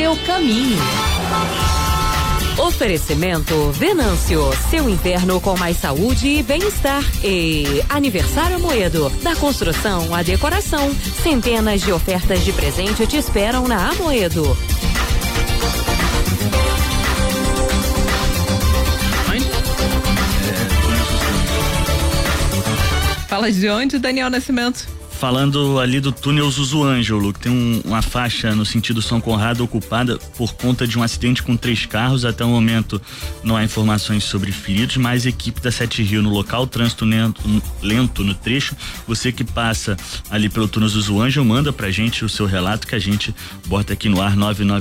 seu caminho. Oferecimento Venâncio, seu inverno com mais saúde e bem-estar. E Aniversário Amoedo, da construção à decoração. Centenas de ofertas de presente te esperam na Amoedo. Fala de onde, Daniel Nascimento? Falando ali do túnel Zuzuângelo, que tem uma faixa no sentido São Conrado ocupada por conta de um acidente com 3 carros. Até o momento não há informações sobre feridos, mas a equipe da 7 Rio no local, trânsito lento no trecho. Você que passa ali pelo túnel Zuzuângelo, manda pra gente o seu relato que a gente bota aqui no ar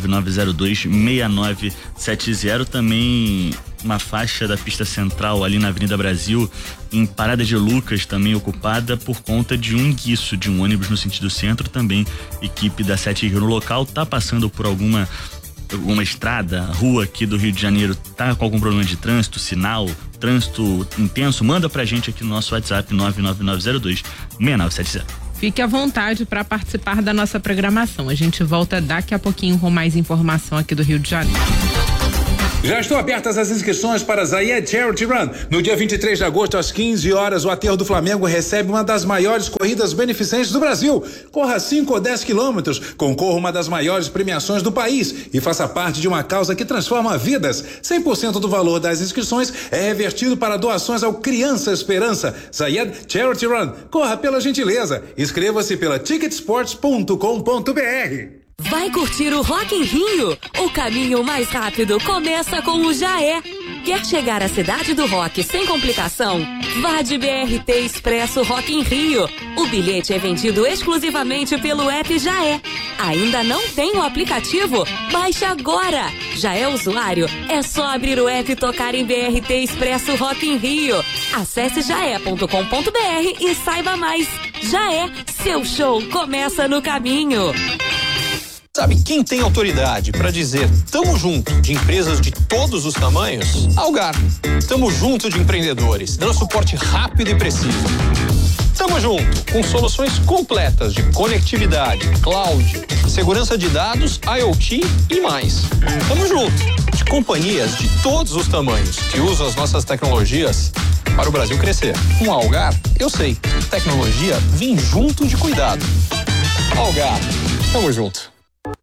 999026970. Também uma faixa da pista central ali na Avenida Brasil, em Parada de Lucas, também ocupada por conta de um guiço de um ônibus no sentido centro. Também equipe da 7 Rio no local, tá passando por alguma estrada, rua aqui do Rio de Janeiro, tá com algum problema de trânsito, sinal, trânsito intenso, manda pra gente aqui no nosso WhatsApp 999026970. Fique à vontade para participar da nossa programação. A gente volta daqui a pouquinho com mais informação aqui do Rio de Janeiro. Já estão abertas as inscrições para a Zayed Charity Run. No dia 23 de agosto, às 15 horas, o Aterro do Flamengo recebe uma das maiores corridas beneficentes do Brasil. Corra 5 ou 10 quilômetros, concorra uma das maiores premiações do país e faça parte de uma causa que transforma vidas. 100% do valor das inscrições é revertido para doações ao Criança Esperança. Zayed Charity Run. Corra pela gentileza. Inscreva-se pela ticketsports.com.br. Vai curtir o Rock in Rio? O caminho mais rápido começa com o Jaé. Quer chegar à cidade do rock sem complicação? Vá de BRT Expresso Rock in Rio. O bilhete é vendido exclusivamente pelo app Jaé. Ainda não tem o aplicativo? Baixe agora! Já é usuário? É só abrir o app e tocar em BRT Expresso Rock in Rio. Acesse jaé.com.br e saiba mais. Jaé, seu show começa no caminho. Sabe quem tem autoridade para dizer tamo junto de empresas de todos os tamanhos? Algar. Tamo junto de empreendedores, dando suporte rápido e preciso. Tamo junto com soluções completas de conectividade, cloud, segurança de dados, IoT e mais. Tamo junto de companhias de todos os tamanhos que usam as nossas tecnologias para o Brasil crescer. Com a Algar, eu sei, tecnologia vem junto de cuidado. Algar, tamo junto.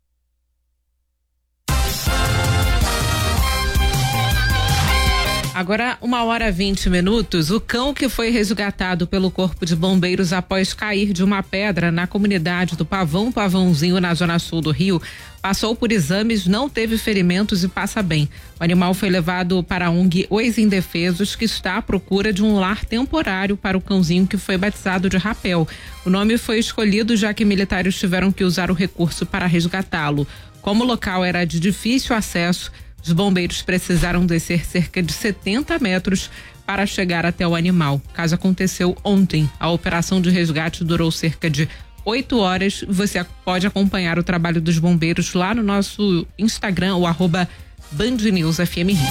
Agora, 1h20. O cão que foi resgatado pelo Corpo de Bombeiros após cair de uma pedra na comunidade do Pavãozinho, na zona sul do Rio, passou por exames, não teve ferimentos e passa bem. O animal foi levado para a ONG Os Indefesos, que está à procura de um lar temporário para o cãozinho que foi batizado de Rapel. O nome foi escolhido já que militares tiveram que usar o recurso para resgatá-lo. Como o local era de difícil acesso, os bombeiros precisaram descer cerca de 70 metros para chegar até o animal. O caso aconteceu ontem. A operação de resgate durou cerca de 8 horas. Você pode acompanhar o trabalho dos bombeiros lá no nosso Instagram, o @BandNewsFM Rio.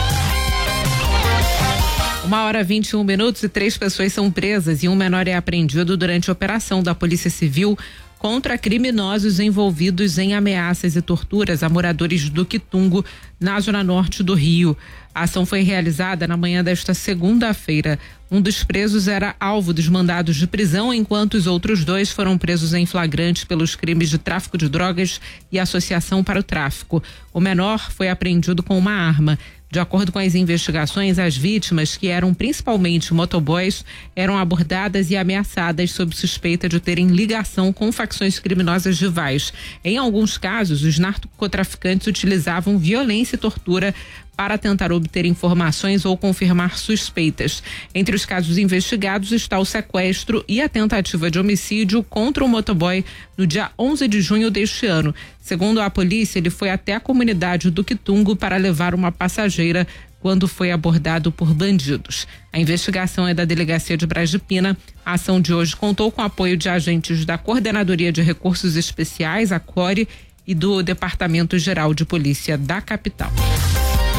1h21 e 3 pessoas são presas e um menor é apreendido durante a operação da Polícia Civil contra criminosos envolvidos em ameaças e torturas a moradores do Quitungo, na zona norte do Rio. A ação foi realizada na manhã desta segunda-feira. Um dos presos era alvo dos mandados de prisão, enquanto os outros 2 foram presos em flagrante pelos crimes de tráfico de drogas e associação para o tráfico. O menor foi apreendido com uma arma. De acordo com as investigações, as vítimas, que eram principalmente motoboys, eram abordadas e ameaçadas sob suspeita de terem ligação com facções criminosas rivais. Em alguns casos, os narcotraficantes utilizavam violência e tortura para tentar obter informações ou confirmar suspeitas. Entre os casos investigados está o sequestro e a tentativa de homicídio contra o motoboy no dia 11 de junho deste ano. Segundo a polícia, ele foi até a comunidade do Quitungo para levar uma passageira quando foi abordado por bandidos. A investigação é da Delegacia de Braz de Pina. A ação de hoje contou com o apoio de agentes da Coordenadoria de Recursos Especiais, a CORE, e do Departamento Geral de Polícia da capital.